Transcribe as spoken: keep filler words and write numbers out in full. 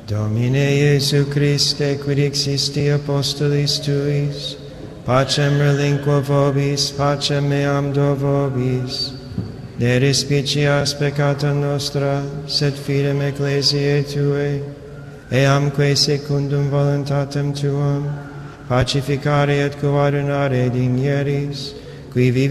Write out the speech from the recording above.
Domine Iesu Christe, quid existi apostolis tuis, pacem relinquo vobis, pacem meam do vobis. Ne respicias peccata nostra, sed fidem ecclesiae Tuae, eamque secundum voluntatem Tuam, pacificare et coordinare digneris, qui vivi